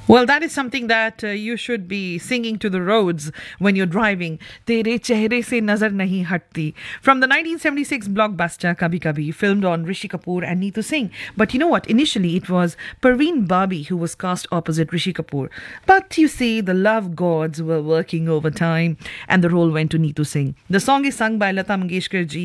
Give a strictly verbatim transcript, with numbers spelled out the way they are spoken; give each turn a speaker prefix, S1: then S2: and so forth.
S1: Well, that is something that uh, you should be singing to the roads when you're driving. Tere chehre se nazar nahi hatti. From the nineteen seventy-six blockbuster Kabhi Kabhi, filmed on Rishi Kapoor and Neetu Singh. But you know what? Initially, it was Parveen Babi who was cast opposite Rishi Kapoor. But you see, the love gods were working overtime, and the role went to Neetu Singh. The song is sung by Lata Mangeshkar ji